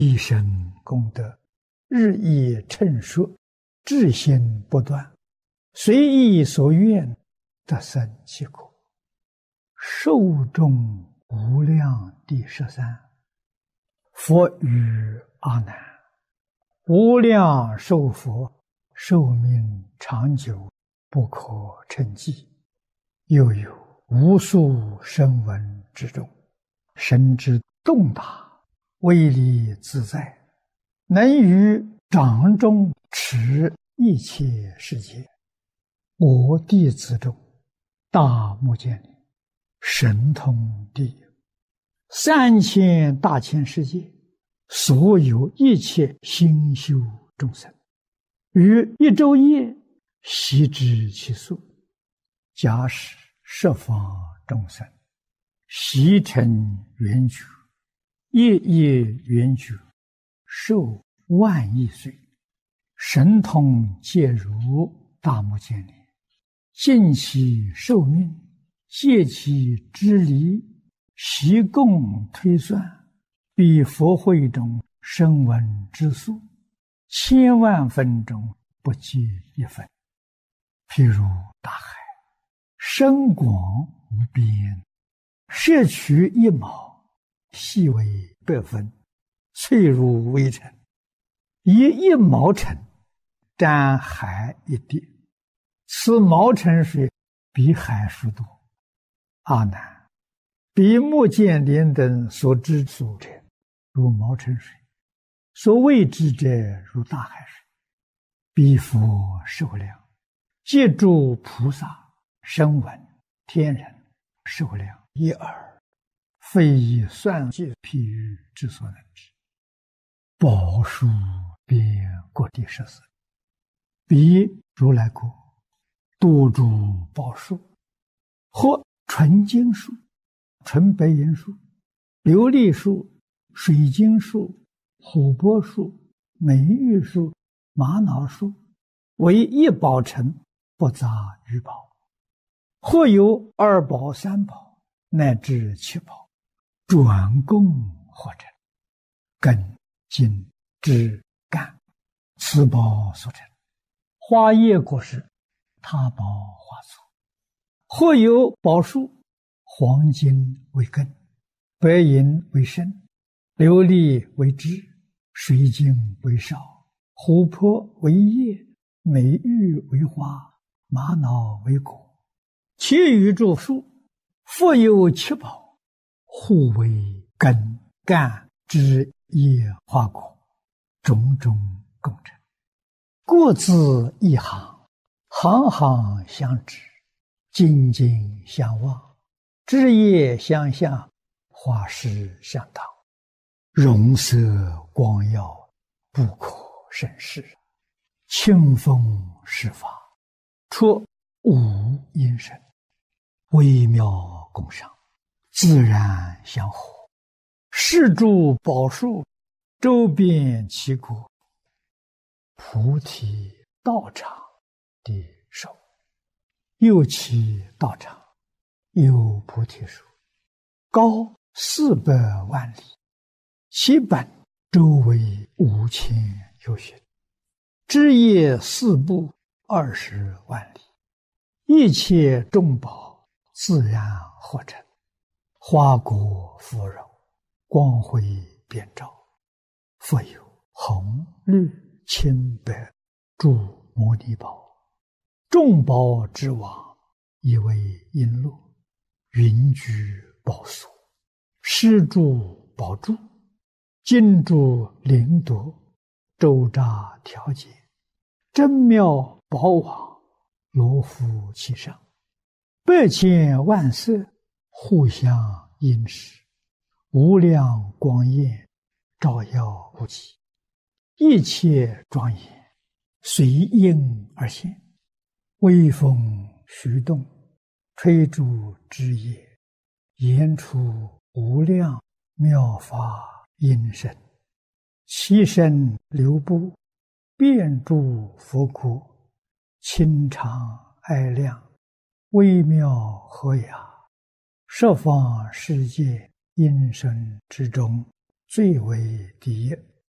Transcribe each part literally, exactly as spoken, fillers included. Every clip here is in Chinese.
一生功德，日益称说，至心不断，随意所愿，得生其果。寿终无量第十三。佛语阿难：无量寿佛，寿命长久，不可称计。又有无数声闻之中，神之洞达，威力自在，能于掌中持一切世界。我弟子中，大目犍连神通第一，三千大千世界所有一切心修众生，于一昼夜悉知其数。假使十方众生悉成圆觉，夜夜圆觉，寿万亿岁，神通皆如大目犍连，尽其寿命，借其之离，悉共推算，比佛会中声闻之数，千万分中不及一分。譬如大海，深广无边，摄取一毛，细为百分，脆如微尘，以一毛尘沾海一滴，此毛尘水比海数多。阿难，比目犍连等所知所者，如毛尘水；所未知者，如大海水。彼佛寿量，皆诸菩萨、声闻、天人寿量一耳，非以算计譬喻之所能知。宝树遍各地十四，彼如来国多诸宝树，或纯金树、纯白银树、琉璃树、水晶树、琥珀树、美玉树、玛瑙树，为一宝城，不杂于宝。或有二宝、三宝，乃至七宝，转供或成，根、茎、枝、干，此宝所成。花叶果实，他宝花簇。或有宝树，黄金为根，白银为身，琉璃为枝，水晶为少，琥珀为叶，美玉为花，玛瑙为果。其余诸树，复有七宝，互为根、干、枝、叶、花、果，种种共成，各自一行，行行相知，紧紧相望，枝叶相向，花实相当，容色光耀，不可胜视。清风施法，出无因声，微妙共赏，自然相合。是诸宝树，周遍其国，菩提道场的寿。又其道场有菩提树，高四百万里，其本周围五千由旬，枝叶四部二十万里，一切众宝自然合成，花果芙蓉，光辉遍照。复有红、绿、青、白诸摩尼宝，众宝之王，以为璎珞，云居宝所，施诸宝柱，金珠灵夺，周匝调节，真妙宝网，罗敷其上，百千万色，互相映饰，无量光焰，照耀无极，一切庄严，随应而现。微风徐动，吹诸枝叶，言出无量妙法音声，其声流布，遍诸佛国，清长哀亮，微妙和雅，十方世界音声之中最为第一。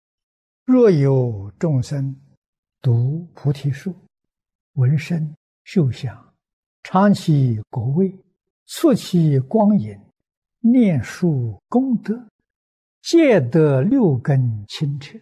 若有众生读菩提树，闻声嗅香，尝其果味，触其光影，念树功德，皆得六根清澈，